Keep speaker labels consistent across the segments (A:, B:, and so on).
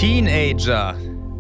A: Teenager.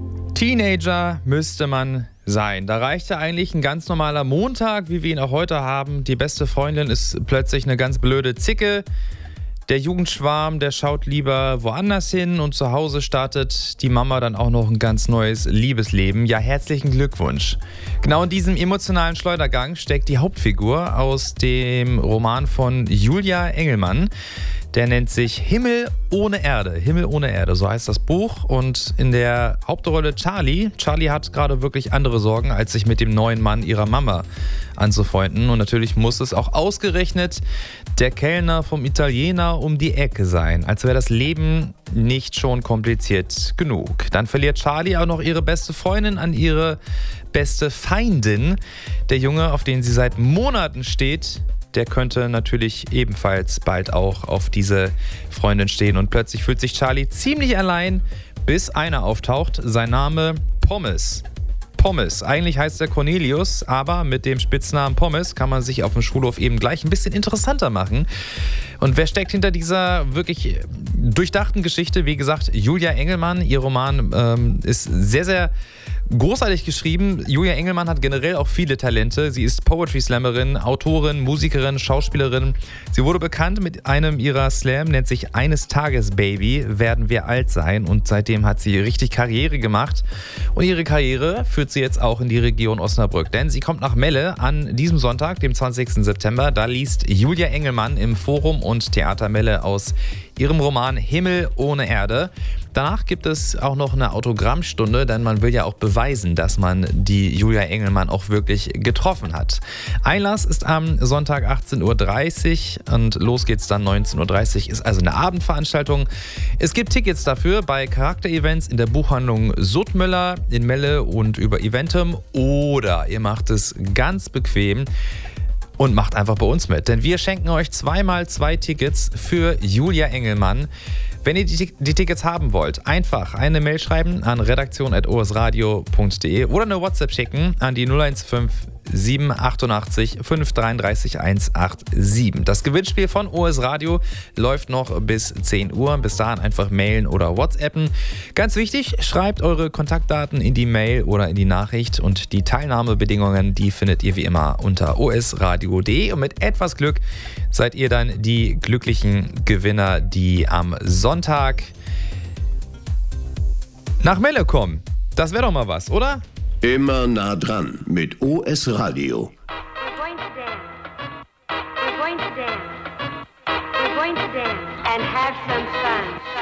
A: Teenager müsste man sein. Da reicht ja eigentlich ein ganz normaler Montag, wie wir ihn auch heute haben. Die beste Freundin ist plötzlich eine ganz blöde Zicke. Der Jugendschwarm, der schaut lieber woanders hin und zu Hause startet die Mama dann auch noch ein ganz neues Liebesleben. Ja, herzlichen Glückwunsch. Genau in diesem emotionalen Schleudergang steckt die Hauptfigur aus dem Roman von Julia Engelmann. Der nennt sich Himmel ohne Erde. Himmel ohne Erde, so heißt das Buch. Und in der Hauptrolle Charlie. Charlie hat gerade wirklich andere Sorgen, als sich mit dem neuen Mann ihrer Mama anzufreunden. Und natürlich muss es auch ausgerechnet der Kellner vom Italiener um die Ecke sein. Als wäre das Leben nicht schon kompliziert genug. Dann verliert Charlie auch noch ihre beste Freundin an ihre beste Feindin. Der Junge, auf den sie seit Monaten steht, der könnte natürlich ebenfalls bald auch auf diese Freundin stehen. Und plötzlich fühlt sich Charlie ziemlich allein, bis einer auftaucht. Sein Name Pommes. Pommes. Eigentlich heißt er Cornelius, aber mit dem Spitznamen Pommes kann man sich auf dem Schulhof eben gleich ein bisschen interessanter machen. Und wer steckt hinter dieser wirklich durchdachten Geschichte? Wie gesagt, Julia Engelmann. Ihr Roman ist sehr, sehr großartig geschrieben. Julia Engelmann hat generell auch viele Talente. Sie ist Poetry-Slammerin, Autorin, Musikerin, Schauspielerin. Sie wurde bekannt mit einem ihrer Slam, nennt sich Eines Tages Baby, werden wir alt sein. Und seitdem hat sie richtig Karriere gemacht. Und ihre Karriere führt sie jetzt auch in die Region Osnabrück. Denn sie kommt nach Melle an diesem Sonntag, dem 20. September. Da liest Julia Engelmann im Forum und Theater Melle aus ihrem Roman Himmel ohne Erde. Danach gibt es auch noch eine Autogrammstunde, denn man will ja auch beweisen, dass man die Julia Engelmann auch wirklich getroffen hat. Einlass ist am Sonntag 18.30 Uhr und los geht's dann 19.30 Uhr. Ist also eine Abendveranstaltung. Es gibt Tickets dafür bei Charakterevents in der Buchhandlung Suttmüller in Melle und über Eventum. Oder ihr macht es ganz bequem und macht einfach bei uns mit. Denn wir schenken euch 2x2 Tickets für Julia Engelmann. Wenn ihr die Tickets haben wollt, einfach eine Mail schreiben an redaktion@osradio.de oder eine WhatsApp schicken an die 015 788 533 187. Das Gewinnspiel von OS Radio läuft noch bis 10 Uhr. Bis dahin einfach mailen oder WhatsAppen. Ganz wichtig, schreibt eure Kontaktdaten in die Mail oder in die Nachricht und die Teilnahmebedingungen, die findet ihr wie immer unter osradio.de. Und mit etwas Glück seid ihr dann die glücklichen Gewinner, die am Sonntag nach Melle kommen. Das wäre doch mal was, oder?
B: Immer nah dran mit OS Radio.
C: We're going to dance. We're going to dance. We're going to dance and have some fun.